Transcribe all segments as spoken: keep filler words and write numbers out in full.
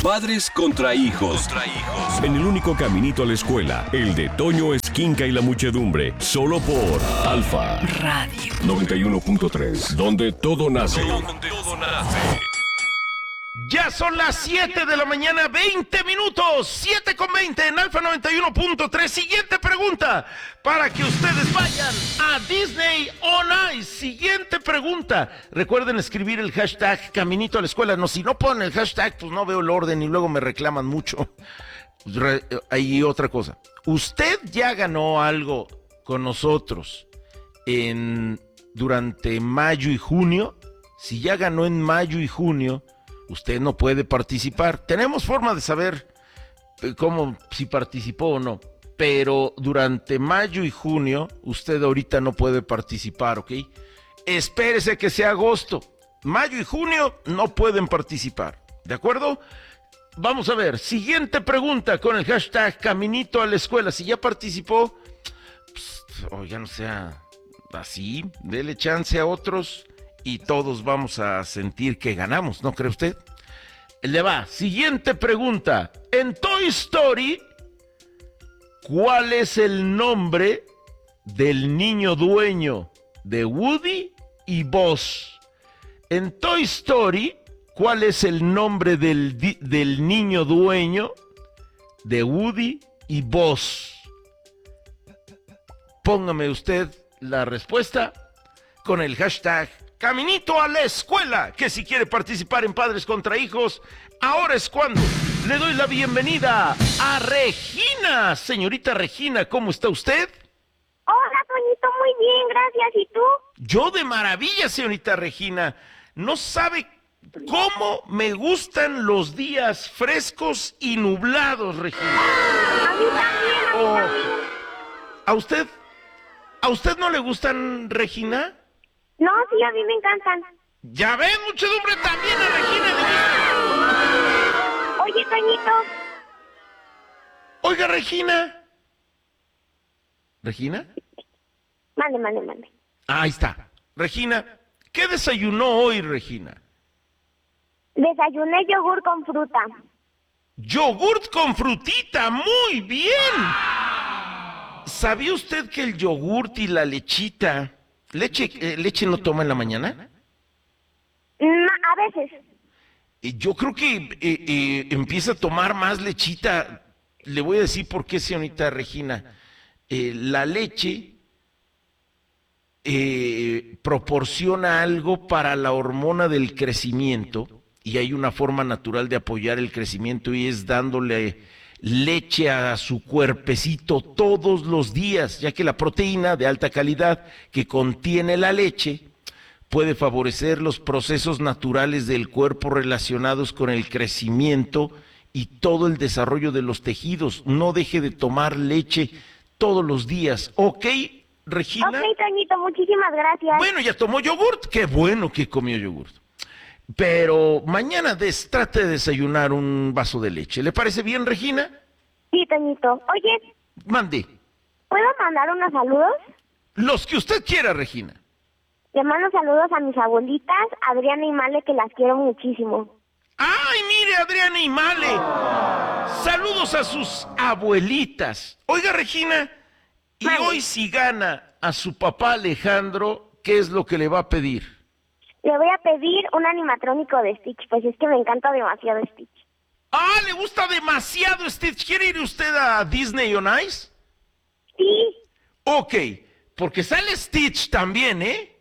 Padres contra hijos. Contra hijos. En el único caminito a la escuela, el de Toño Esquinca y la muchedumbre. Solo por Alfa Radio noventa y uno punto tres, donde todo nace. Donde todo nace. Ya son las siete de la mañana, veinte minutos, siete con veinte en Alfa noventa y uno punto tres. Siguiente pregunta, para que ustedes vayan a Disney on Ice. Siguiente pregunta. Recuerden escribir el hashtag Caminito a la Escuela. No, si no ponen el hashtag, pues no veo el orden y luego me reclaman mucho. Hay otra cosa. Usted ya ganó algo con nosotros en, durante mayo y junio. Si ya ganó en mayo y junio, usted no puede participar. Tenemos forma de saber cómo, si participó o no, pero durante mayo y junio usted ahorita no puede participar, ¿ok? Espérese que sea agosto. Mayo y junio no pueden participar, ¿de acuerdo? Vamos a ver, siguiente pregunta con el hashtag Caminito a la Escuela. Si ya participó, pues, oiga, no sea así, dele chance a otros y todos vamos a sentir que ganamos, ¿no cree usted? Le va, siguiente pregunta. En Toy Story, ¿cuál es el nombre del niño dueño de Woody y Buzz? En Toy Story, ¿cuál es el nombre del, del niño dueño de Woody y Buzz? Póngame usted la respuesta con el hashtag Caminito a la Escuela, que si quiere participar en Padres contra Hijos, ahora es cuando. Le doy la bienvenida a Regina. Señorita Regina, ¿cómo está usted? Hola, Toñito, muy bien, gracias. ¿Y tú? Yo de maravilla, señorita Regina. No sabe cómo me gustan los días frescos y nublados, Regina. A mí también, a mí Oh, también. ¿A usted, a usted no le gustan, Regina? No, sí, a mí me encantan. Ya ven, muchedumbre, también a Regina le gusta. Oye, Toñito. Oiga, Regina. ¿Regina? Mande, mande, mande. Ahí está. Regina, ¿qué desayunó hoy, Regina? Desayuné yogur con fruta. Yogurt con frutita, muy bien. ¿Sabía usted que el yogurt y la lechita... ¿Leche, eh, leche no toma en la mañana? Mm, a veces. Eh, yo creo que eh, eh, empieza a tomar más lechita. Le voy a decir por qué, señorita Regina. Eh, la leche eh, proporciona algo para la hormona del crecimiento y hay una forma natural de apoyar el crecimiento y es dándole leche a su cuerpecito todos los días, ya que la proteína de alta calidad que contiene la leche puede favorecer los procesos naturales del cuerpo relacionados con el crecimiento y todo el desarrollo de los tejidos. No deje de tomar leche todos los días, ¿ok, Regina? Ok, Toñito, muchísimas gracias. Bueno, ya tomó yogurt, qué bueno que comió yogurt. Pero mañana des, trate de desayunar un vaso de leche. ¿Le parece bien, Regina? Sí, Toñito. Oye, Mande. ¿puedo mandar unos saludos? Los que usted quiera, Regina. Le mando saludos a mis abuelitas, Adriana y Male, que las quiero muchísimo. ¡Ay, mire, Adriana y Male! Saludos a sus abuelitas. Oiga, Regina, y Mande. hoy si gana a su papá Alejandro, ¿qué es lo que le va a pedir? Le voy a pedir un animatrónico de Stitch, pues es que me encanta demasiado Stitch. ¡Ah, le gusta demasiado Stitch! ¿Quiere ir usted a Disney on Ice? Sí. Ok, porque sale Stitch también, ¿eh?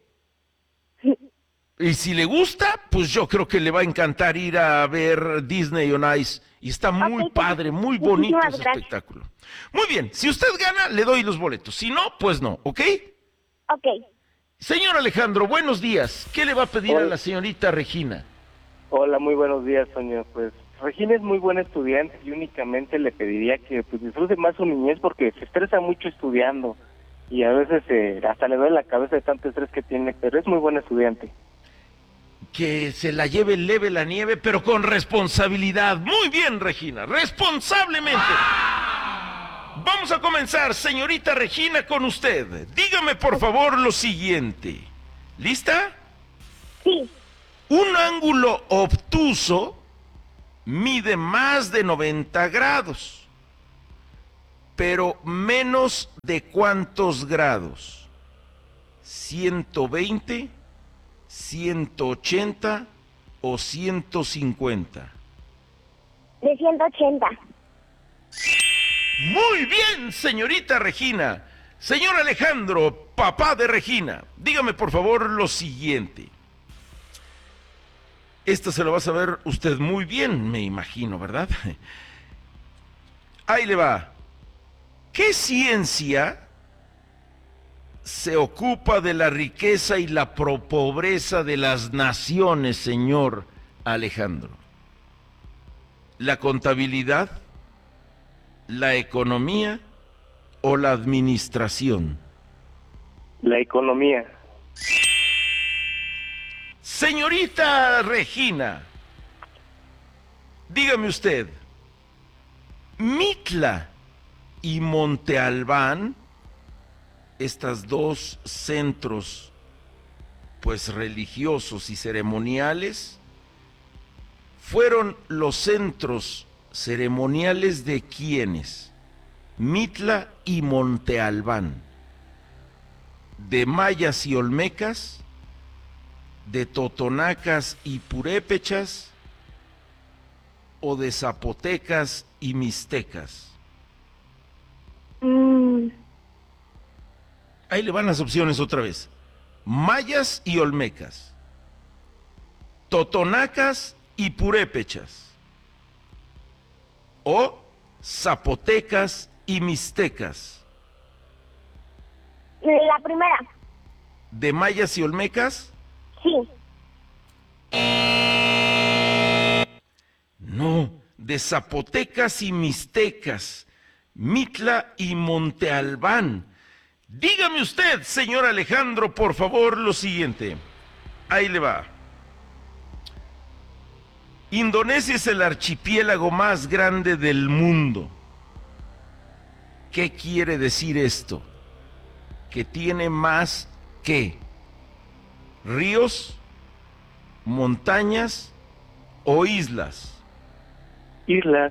Y si le gusta, pues yo creo que le va a encantar ir a ver Disney on Ice. Y está muy Ok, padre, muy bonito muchísimas ese gracias. espectáculo. Muy bien, si usted gana, le doy los boletos. Si no, pues no, ¿ok? Ok. Señor Alejandro, buenos días. ¿Qué le va a pedir Hola. a la señorita Regina? Hola, muy buenos días, Toño. Pues Regina es muy buena estudiante y únicamente le pediría que pues, disfrute más su niñez porque se estresa mucho estudiando y a veces eh, hasta le duele la cabeza de tanto estrés que tiene, pero es muy buena estudiante. Que se la lleve leve la nieve, pero con responsabilidad. Muy bien, Regina, responsablemente. Vamos a comenzar, señorita Regina, con usted. Dígame, por favor, lo siguiente. ¿Lista? Sí. Un ángulo obtuso mide más de noventa grados, pero menos de ¿cuántos grados? ¿ciento veinte, ciento ochenta o ciento cincuenta? De ciento ochenta. Muy bien, señorita Regina. Señor Alejandro, papá de Regina, dígame por favor lo siguiente. Esto se lo va a saber usted muy bien, me imagino, ¿verdad? Ahí le va. ¿Qué ciencia se ocupa de la riqueza y la pobreza de las naciones, señor Alejandro? ¿La contabilidad, la economía o la administración? La economía. Señorita Regina, dígame usted, Mitla y Monte Albán, estas dos centros pues religiosos y ceremoniales, fueron los centros ceremoniales de ¿quiénes? Mitla y Monte Albán, de mayas y olmecas, de totonacas y purépechas, o de zapotecas y mixtecas. Mm, Ahí le van las opciones otra vez. Mayas y olmecas, totonacas y purépechas, o zapotecas y mixtecas. la primera. ¿De mayas y olmecas? Sí. No, de zapotecas y mixtecas, Mitla y Monte Albán. Dígame usted, señor Alejandro, por favor, lo siguiente. Ahí le va. Indonesia es el archipiélago más grande del mundo. ¿Qué quiere decir esto? Que tiene más que ríos, montañas o islas. Islas.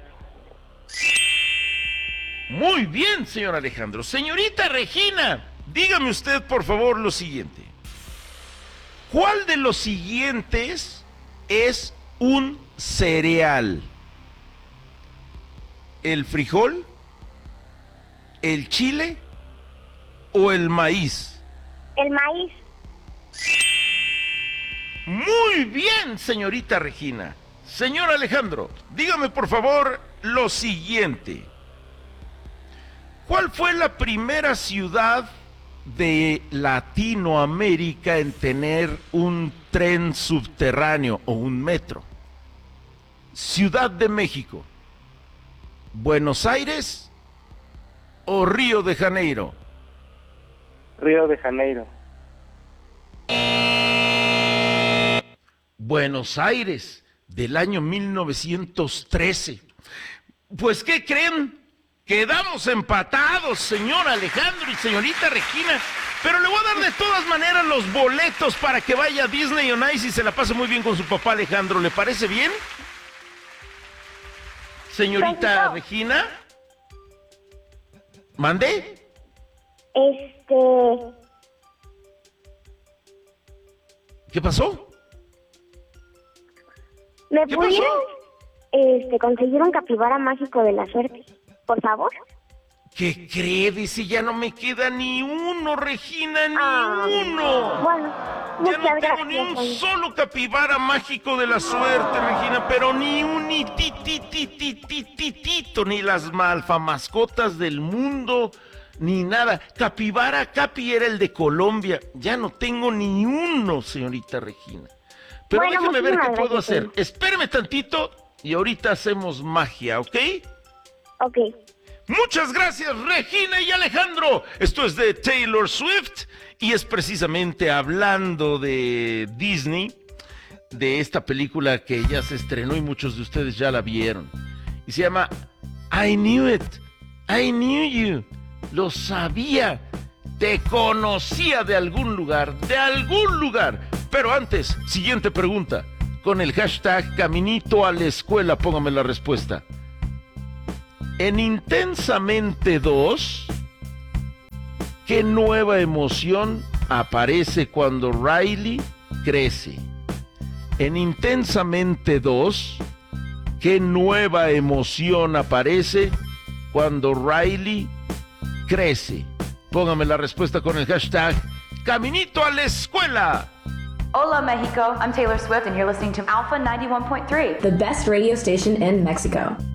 Muy bien, señor Alejandro. Señorita Regina, dígame usted por favor lo siguiente. ¿Cuál de los siguientes es un cereal? ¿El frijol, el chile o el maíz? El maíz. Muy bien, señorita Regina. Señor Alejandro, dígame por favor lo siguiente. ¿Cuál fue la primera ciudad de Latinoamérica en tener un tren subterráneo o un metro? ¿Ciudad de México, Buenos Aires o Río de Janeiro? Río de Janeiro. Buenos Aires, del año mil novecientos trece. Pues, ¿qué creen? Quedamos empatados, señor Alejandro y señorita Regina. Pero le voy a dar de todas maneras los boletos para que vaya a Disney on Ice y se la pase muy bien con su papá Alejandro. ¿Le parece bien? Señorita Perfecto. Regina. ¿Mande? Este... ¿Qué pasó? ¿Me ¿Qué pudieran pasó? este, conseguir un capibara mágico de la suerte? Por favor. ¿Qué cree? Dice, ya no me queda ni uno, Regina, ni Ah, uno. Bueno, Ya muchas no tengo gracias. ni un Toño. solo capibara mágico de la suerte, Regina, pero ni un ni ti, ti, ti, ti, ti, ti, tito, ni las malfa mascotas del mundo, ni nada. Capibara, Capi era el de Colombia. Ya no tengo ni uno, señorita Regina. Pero Bueno, déjame ver qué muchísimas puedo gracias, hacer. Espéreme tantito y ahorita hacemos magia, ¿ok? Ok. Muchas gracias, Regina y Alejandro. Esto es de Taylor Swift y es precisamente hablando de Disney, de esta película que ya se estrenó y muchos de ustedes ya la vieron. Y se llama I Knew It, I Knew You. Lo sabía, te conocía de algún lugar, de algún lugar. Pero antes, siguiente pregunta. con el hashtag Caminito a la Escuela. Póngame la respuesta. En Intensamente dos, ¿qué nueva emoción aparece cuando Riley crece? En Intensamente dos, ¿qué nueva emoción aparece cuando Riley crece? Póngame la respuesta con el hashtag Caminito a la Escuela. Hola, Mexico. I'm Taylor Swift, and you're listening to Alpha ninety-one point three, the best radio station in Mexico.